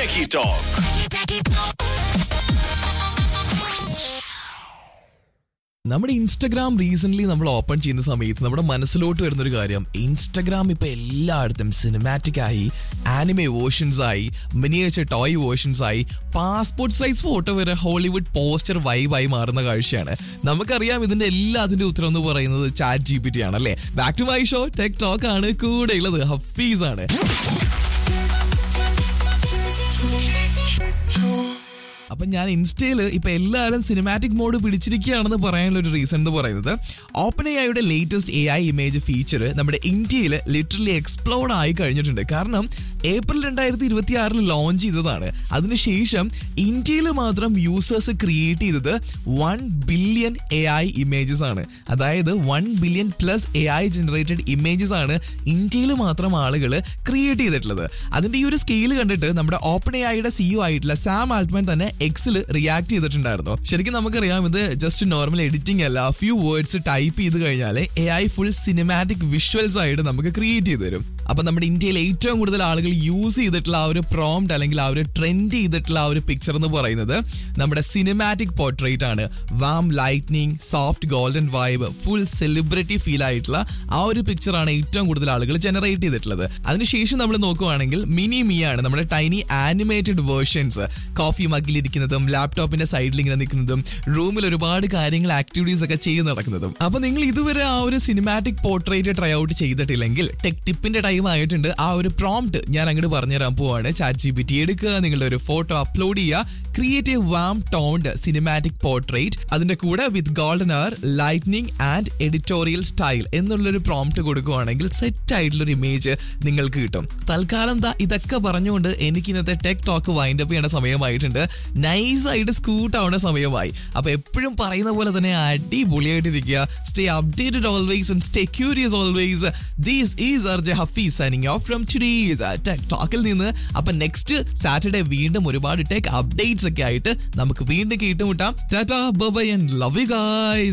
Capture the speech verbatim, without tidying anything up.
Techie Talk. നമ്മുടെ Instagram recent നമ്മൾ open ചെയ്യുന്ന സമയത്ത് നമ്മുടെ മനസ്സിലോട്ട് വരുന്നൊരു കാര്യം, ഇൻസ്റ്റഗ്രാം ഇപ്പൊ എല്ലായിടത്തും സിനിമാറ്റിക് ആയി, ആനിമേ വേർഷൻസ് ആയി, മിനിയേച്ചർ ടോയ് വേർഷൻസ് ആയി, പാസ്പോർട്ട് സൈസ് ഫോട്ടോ വരെ ഹോളിവുഡ് പോസ്റ്റർ വൈബായി മാറുന്ന കാഴ്ചയാണ്. നമുക്കറിയാം ഇതിന്റെ എല്ലാത്തിന്റെ ഉത്തരം എന്ന് പറയുന്നത് ചാറ്റ് ജി പി ടി ആണ് അല്ലേ. Back to my show tech talk ആണ്, കൂടെ ഉള്ളത് ഹഫീസ് ആണ്. അപ്പം ഞാൻ ഇൻസ്റ്റയിൽ ഇപ്പം എല്ലാവരും സിനിമാറ്റിക് മോഡ് പിടിച്ചിരിക്കുകയാണെന്ന് പറയാനുള്ള ഒരു റീസൺ എന്ന് പറയുന്നത്, ഓപ്പൺ എ ഐയുടെ latest A I image feature നമ്മുടെ ഇന്ത്യയിൽ ലിറ്ററലി എക്സ്പ്ലോർഡ് ആയി കഴിഞ്ഞിട്ടുണ്ട്. കാരണം ഏപ്രിൽ രണ്ടായിരത്തി ഇരുപത്തി ആറിൽ ലോഞ്ച് ചെയ്തതാണ്. അതിനുശേഷം ഇന്ത്യയിൽ മാത്രം യൂസേഴ്സ് ക്രിയേറ്റ് ചെയ്തത് one billion A I images ആണ്. അതായത് one billion plus A I generated images ആണ് ഇന്ത്യയിൽ മാത്രം ആളുകൾ ക്രിയേറ്റ് ചെയ്തിട്ടുള്ളത്. അതിന്റെ ഈ ഒരു സ്കെയിൽ കണ്ടിട്ട് നമ്മുടെ ഓപ്പൺ എ ഐയുടെ സിഇഒ ആയിട്ടുള്ള സാം ആൾട്ട്മാൻ തന്നെ എക്സിൽ റിയാക്ട് ചെയ്തിട്ടുണ്ടായിരുന്നു. ശരിക്കും നമുക്കറിയാം ഇത് ജസ്റ്റ് നോർമൽ എഡിറ്റിംഗ് അല്ല, ഫ്യൂ വേർഡ്സ് ടൈപ്പ് ചെയ്ത് കഴിഞ്ഞാൽ A I full cinematic visuals ആയിട്ട് നമുക്ക് ക്രിയേറ്റ് ചെയ്ത് തരും. അപ്പൊ നമ്മുടെ ഇന്ത്യയിൽ ഏറ്റവും കൂടുതൽ ആളുകൾ യൂസ് ചെയ്തിട്ടുള്ള ആ ഒരു പ്രോംപ്റ്റ് അല്ലെങ്കിൽ ആ ഒരു ട്രെൻഡ് ചെയ്തിട്ടുള്ള ആ ഒരു പിക്ചർ എന്ന് പറയുന്നത് നമ്മുടെ സിനിമാറ്റിക് പോർട്രേറ്റ് ആണ്. Warm lightning, soft golden vibe, full celebrity feel ആയിട്ടുള്ള ആ ഒരു പിക്ചറാണ് ഏറ്റവും കൂടുതൽ ആളുകൾ ജനറേറ്റ് ചെയ്തിട്ടുള്ളത്. അതിനുശേഷം നമ്മൾ നോക്കുവാണെങ്കിൽ മിനി മീ ആണ് നമ്മുടെ ടൈനി ആനിമേറ്റഡ് വേർഷൻസ്, കോഫി മഗ്ഗിലിരിക്കുന്നതും ലാപ്ടോപ്പിന്റെ സൈഡിൽ ഇങ്ങനെ നിൽക്കുന്നതും റൂമിൽ ഒരുപാട് കാര്യങ്ങൾ ആക്ടിവിറ്റീസ് ഒക്കെ ചെയ്ത് നടക്കുന്നതും. അപ്പൊ നിങ്ങൾ ഇതുവരെ ആ ഒരു സിനിമാറ്റിക് പോർട്രേറ്റ് ട്രൈ ഔട്ട് ചെയ്തിട്ടില്ലെങ്കിൽ ടെക് ടിപ്പിന്റെ ടൈം ആയിട്ടുണ്ട്. ആ ഒരു പ്രോംപ്റ്റ് ഞാൻ അങ്ങോട്ട് പറഞ്ഞുതരാൻ പോവാണ്. ചാറ്റ് ജി പി ടി എടുക്കുക, നിങ്ങളുടെ ഒരു ഫോട്ടോ അപ്ലോഡ് ചെയ്യുക, create A warm toned cinematic portrait, അതിന്റെ കൂടെ വിത്ത് golden hour, lightning and editorial style എന്നുള്ളൊരു പ്രോംപ്റ്റ് കൊടുക്കുകയാണെങ്കിൽ സെറ്റ് ആയിട്ടുള്ളൊരു ഇമേജ് നിങ്ങൾക്ക് കിട്ടും. തൽക്കാലം ദാ ഇതൊക്കെ പറഞ്ഞുകൊണ്ട് എനിക്ക് ഇന്നത്തെ ടെക് ടോക്ക് വൈൻഡ് അപ്പ് ചെയ്യേണ്ട സമയമായിട്ടുണ്ട്. നൈസ് ആയിട്ട് സ്കൂട്ട് ആവുന്ന സമയമായി. അപ്പൊ എപ്പോഴും പറയുന്ന പോലെ തന്നെ അടിപൊളിയായിട്ടിരിക്കുക. Stay updated always and stay curious always. This is RJ Hafiz signing off from today's tech ടോക്കിൽ നിന്ന്. അപ്പൊ നെക്സ്റ്റ് സാറ്റർഡേ വീണ്ടും ഒരുപാട് ടെക് അപ്ഡേറ്റ്സ് ഒക്കെ ആയിട്ട് നമുക്ക് വീണ്ടും കേട്ടുമുട്ടാം. Tata bye bye and love you guys.